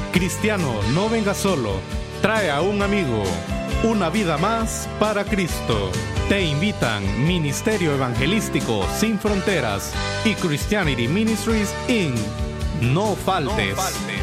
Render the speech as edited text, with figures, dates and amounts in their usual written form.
Cristiano, no venga solo, trae a un amigo. Una vida más para Cristo. Te invitan Ministerio Evangelístico Sin Fronteras y Christianity Ministries Inc. No faltes.